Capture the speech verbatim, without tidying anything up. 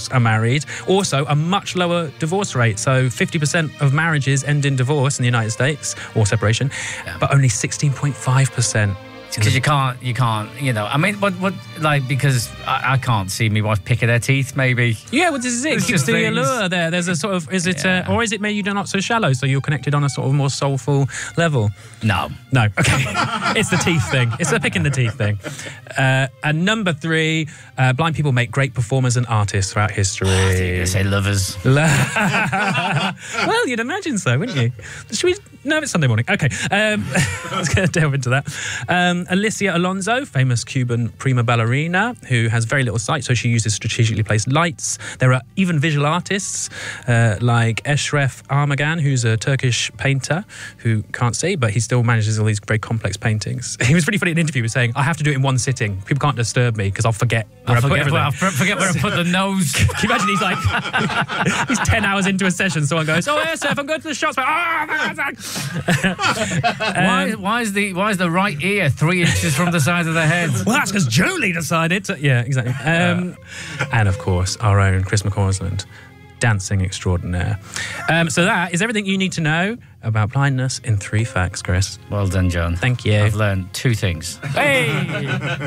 couples are married. Also, a much lower divorce rate. So fifty percent of marriages end in divorce in the United States, or separation, yeah. but only sixteen point five percent. Because you can't, you can't, you know. I mean, what, what, like, because I, I can't see my wife picking her teeth. Maybe. Yeah, well, this is it. It keeps the things. allure there. There's a sort of, is it, yeah. uh, or is it maybe you're not so shallow, so you're connected on a sort of more soulful level? No, no. Okay, it's the teeth thing. It's the picking the teeth thing. Uh, and number three, uh, blind people make great performers and artists throughout history. Oh, I think they say lovers. Well, you'd imagine so, wouldn't you? Should we? No, it's Sunday morning. Okay, um, let's get delve into that. Um, Alicia Alonso, famous Cuban prima ballerina who has very little sight, so she uses strategically placed lights. There are even visual artists uh, like Eşref Armagan, who's a Turkish painter who can't see, but he still manages all these very complex paintings. He was really funny in an interview, he was saying, I have to do it in one sitting. People can't disturb me because I'll forget where I'll I forget, put everything. I'll forget where I put the nose. Can you imagine he's like, he's ten hours into a session, someone goes, oh, Eşref, I'm going to the shops. why, why, is the, why is the right ear three inches from the side of the head? Well, that's because Jolie decided to... Yeah, exactly. Um, and, of course, our own Chris McCausland, dancing extraordinaire. Um, so that is everything you need to know about blindness in three facts, Chris. Well done, John. Thank you. I've learned two things. Hey!